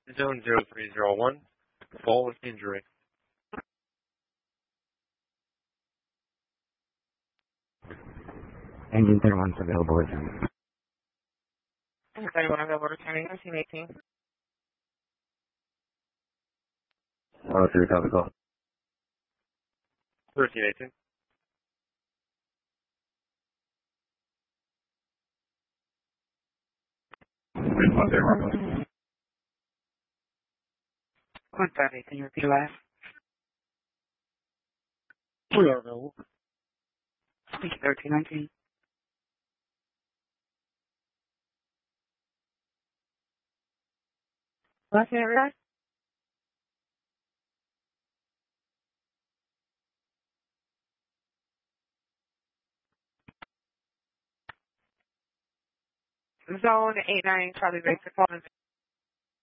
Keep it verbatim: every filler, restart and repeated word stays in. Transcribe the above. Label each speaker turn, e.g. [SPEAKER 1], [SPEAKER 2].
[SPEAKER 1] Zone zero three zero one, fall with injury.
[SPEAKER 2] Engine thirty-one available as
[SPEAKER 3] thirty-one available returning nineteen eighteen.
[SPEAKER 2] Oh, three, copy call.
[SPEAKER 1] thirteen eighteen.
[SPEAKER 3] one thirty, can you repeat last?
[SPEAKER 1] We are available.
[SPEAKER 3] thirteen nineteen. Last name, guys? Zone eight nine, Charlie Victor, calling